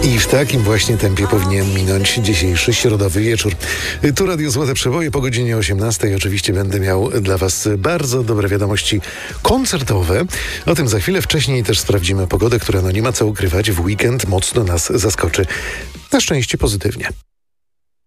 I w takim właśnie tempie powinien minąć dzisiejszy środowy wieczór. Tu Radio Złote Przeboje po godzinie 18. Oczywiście będę miał dla Was bardzo dobre wiadomości koncertowe. O tym za chwilę. Wcześniej też sprawdzimy pogodę, która nie ma co ukrywać. W weekend mocno nas zaskoczy. Na szczęście pozytywnie.